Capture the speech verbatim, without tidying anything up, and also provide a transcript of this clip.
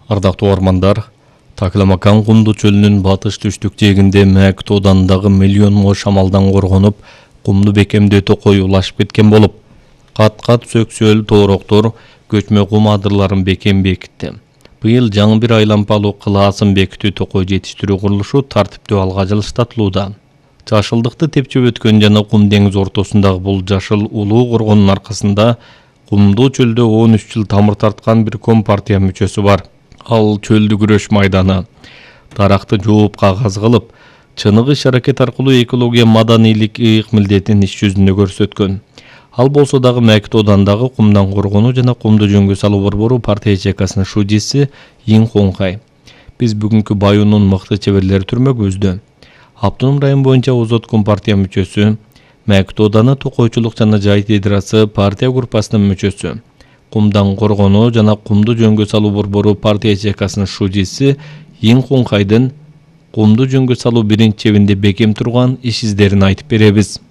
Ардактуу угармандар, Такламакан Кумду чөлүнүн батыш түштүк жээгинде Мәкіт оданындагы миллионго шамалдан коргонуп, кумду бекемдөтө кою улашып кеткен болуп, кат-кат сөксөөл тоороктор көчмө кум адырларын бекем бекитти. Быйыл жаңы бир айлампалуу кылаасын бекитүү токой жетиштирүү курулушу тартиптүү алга жылыштатылууда. Жашылдыкты тепчеп өткөн жана кум деңиз ортосундагы бул жашыл улуу коргондун аркасында Кумду чөлдө он үч жыл тамыр тарткан бир компартия мүчөсү бар. Ал чөлдү күрөш майданы. Даракты жууп кагаз кылып, чыныгы иш-аракет аркылуу экология маданийлик ыйык милдетин иш жүзүндө көрсөткөн. Ал болсо дагы Мәкіт оданындагы кумдан коргонуу жана кумду жөнгө салуу борбору партия ячейкасынын шудиси Йин Хоңхай. Биз бүгүнкү Баюунун мыкты чеберлери түрмөгүбүздө. Автоном район боюнча Озот компартия мүчөсү, Мәкіт оданы токойчулук жана жайыт идрасы партия группасынын мүчөсү, кумдан коргонуу жана кумду жөнгө салуу борбору партия ячейкасынын шудиси Йин Хоңхайдын кумду жөнгө салуу биринчи чебинде бекем турган иш издерин айтып беребиз.